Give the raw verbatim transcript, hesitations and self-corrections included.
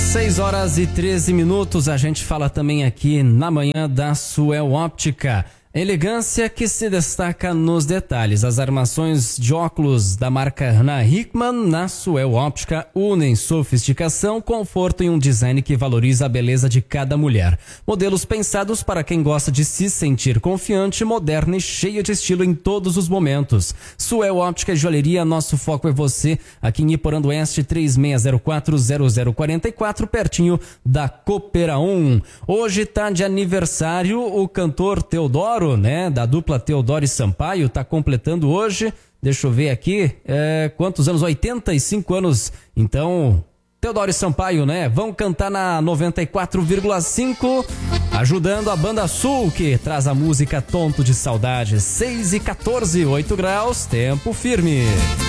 seis horas e treze minutos, a gente fala também aqui na manhã da Suel Óptica. Elegância que se destaca nos detalhes. As armações de óculos da marca Hannah Hickman na Suel Óptica unem sofisticação, conforto e um design que valoriza a beleza de cada mulher. Modelos pensados para quem gosta de se sentir confiante, moderna e cheia de estilo em todos os momentos. Suel Óptica e Joalheria, nosso foco é você, aqui em Iporã do Oeste, três seis zero quatro, zero zero quatro quatro, pertinho da Coopera um. Hoje tá de aniversário o cantor Teodoro, né, da dupla Teodoro e Sampaio, tá completando hoje, deixa eu ver aqui, é, quantos anos? oitenta e cinco anos. Então, Teodoro e Sampaio, né, vão cantar na noventa e quatro vírgula cinco, ajudando a Banda Sul, que traz a música Tonto de Saudade. Seis e quatorze, oito graus, tempo firme.